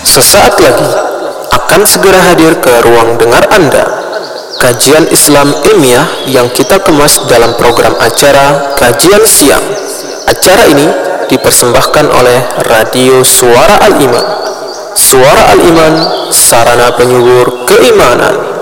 Sesaat lagi akan segera hadir ke ruang dengar Anda kajian Islam ilmiah yang kita kemas dalam program acara Kajian Siang. Acara ini dipersembahkan oleh Radio Suara Al-Iman. Suara Al-Iman, sarana penyubur keimanan.